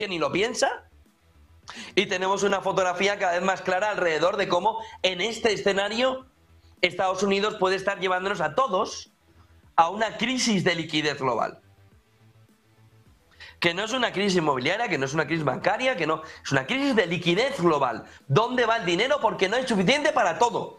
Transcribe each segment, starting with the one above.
que ni lo piensa. Y tenemos una fotografía cada vez más clara alrededor de cómo en este escenario Estados Unidos puede estar llevándonos a todos a una crisis de liquidez global. Que no es una crisis inmobiliaria, que no es una crisis bancaria, que no, es una crisis de liquidez global. ¿Dónde va el dinero? Porque no hay suficiente para todo.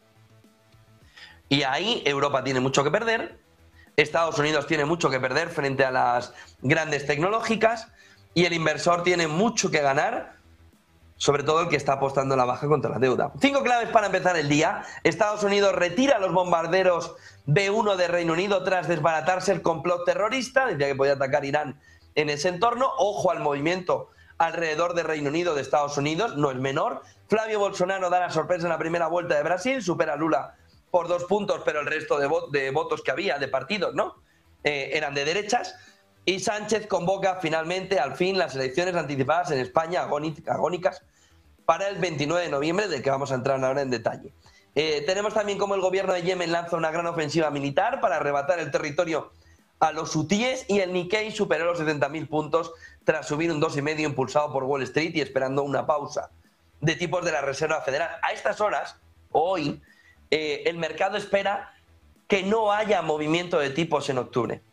Y ahí Europa tiene mucho que perder, Estados Unidos tiene mucho que perder frente a las grandes tecnológicas y el inversor tiene mucho que ganar, sobre todo el que está apostando en la baja contra la deuda. 5 claves para empezar el día. Estados Unidos retira los bombarderos B-1 de Reino Unido tras desbaratarse el complot terrorista, decía que podía atacar Irán en ese entorno. Ojo al movimiento alrededor de Reino Unido, de Estados Unidos, no es menor. Flavio Bolsonaro da la sorpresa en la primera vuelta de Brasil, supera a Lula por 2 puntos, pero el resto de votos que había, de partidos, ¿no? Eran de derechas. Y Sánchez convoca finalmente, al fin, las elecciones anticipadas en España, agónicas, para el 29 de noviembre, del que vamos a entrar ahora en detalle. Tenemos también cómo el gobierno de Yemen lanza una gran ofensiva militar para arrebatar el territorio a los hutíes, y el Nikkei superó los 70.000 puntos tras subir un 2,5 impulsado por Wall Street y esperando una pausa de tipos de la Reserva Federal. A estas horas, hoy, el mercado espera que no haya movimiento de tipos en octubre.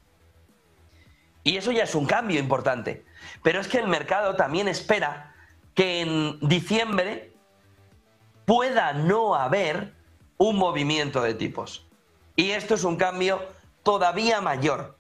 Y eso ya es un cambio importante. Pero es que el mercado también espera que en diciembre pueda no haber un movimiento de tipos. Y esto es un cambio todavía mayor.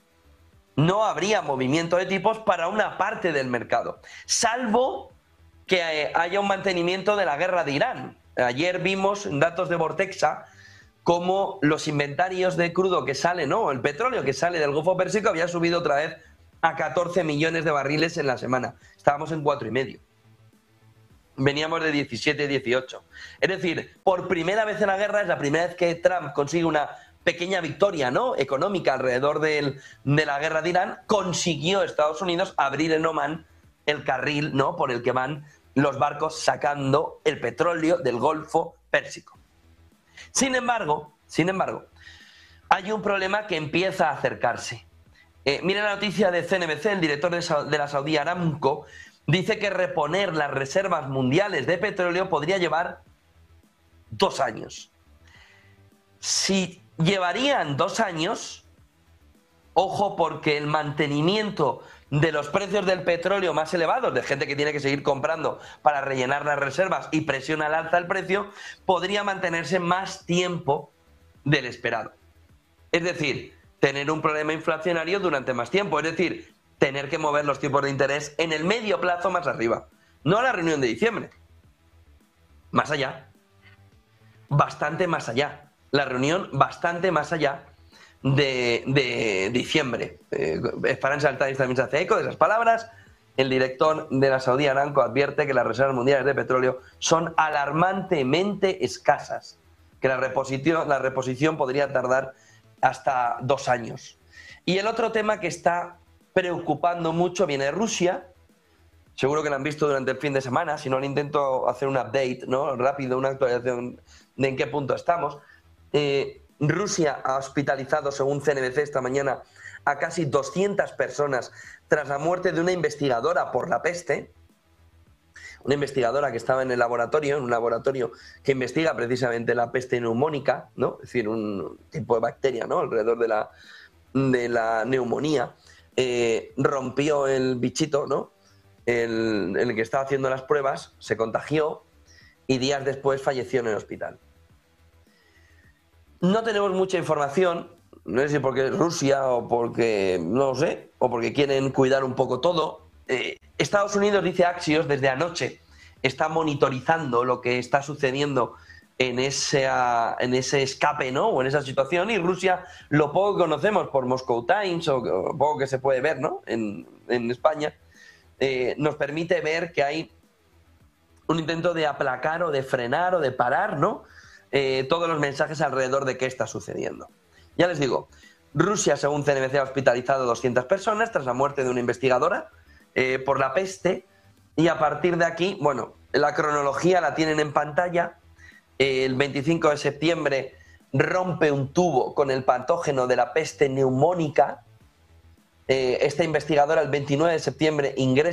No habría movimiento de tipos para una parte del mercado, salvo que haya un mantenimiento de la guerra de Irán. Ayer vimos datos de Vortexa como los inventarios de crudo que sale, ¿no? El petróleo que sale del Golfo Pérsico había subido otra vez a 14 millones de barriles en la semana. Estábamos en 4,5. Veníamos de 17, 18. Es decir, por primera vez en la guerra, es la primera vez que Trump consigue una pequeña victoria, ¿no?, económica alrededor de la guerra de Irán. Consiguió Estados Unidos abrir en Omán el carril, ¿no?, por el que van los barcos sacando el petróleo del Golfo Pérsico. Sin embargo, hay un problema que empieza a acercarse. Mira la noticia de CNBC, el director de la Saudi Aramco dice que reponer las reservas mundiales de petróleo podría llevar 2 años. Si llevarían 2 años, ojo, porque el mantenimiento de los precios del petróleo más elevados, de gente que tiene que seguir comprando para rellenar las reservas y presiona al alza el precio, podría mantenerse más tiempo del esperado. Es decir, tener un problema inflacionario durante más tiempo, es decir, tener que mover los tipos de interés en el medio plazo más arriba. No a la reunión de diciembre, más allá, bastante más allá. La reunión bastante más allá de diciembre. Financial Times también se hace eco de esas palabras. El director de la Saudi Aramco advierte que las reservas mundiales de petróleo son alarmantemente escasas, que la reposición podría tardar hasta 2 años. Y el otro tema que está preocupando mucho viene de Rusia. Seguro que lo han visto durante el fin de semana. Si no, le intento hacer un update, ¿no?, rápido, una actualización de en qué punto estamos. Rusia ha hospitalizado, según CNBC esta mañana, a casi 200 personas tras la muerte de una investigadora por la peste. Una investigadora que estaba en el laboratorio, en un laboratorio que investiga precisamente la peste neumónica, ¿no?, es decir, un tipo de bacteria, ¿no?, alrededor de la neumonía. Rompió el bichito, ¿no?, el que estaba haciendo las pruebas, se contagió y días después falleció en el hospital. No tenemos mucha información, no sé si porque es Rusia o porque, no lo sé, o porque quieren cuidar un poco todo. Estados Unidos, dice Axios, desde anoche está monitorizando lo que está sucediendo en ese escape, ¿no?, o en esa situación, y Rusia, lo poco que conocemos por Moscow Times o poco que se puede ver, ¿no?, en España, nos permite ver que hay un intento de aplacar o de frenar o de parar, ¿no?, todos los mensajes alrededor de qué está sucediendo. Ya les digo, Rusia, según CNBC, ha hospitalizado a 200 personas tras la muerte de una investigadora por la peste, y a partir de aquí, bueno, la cronología la tienen en pantalla. El 25 de septiembre rompe un tubo con el patógeno de la peste neumónica, esta investigadora el 29 de septiembre ingresa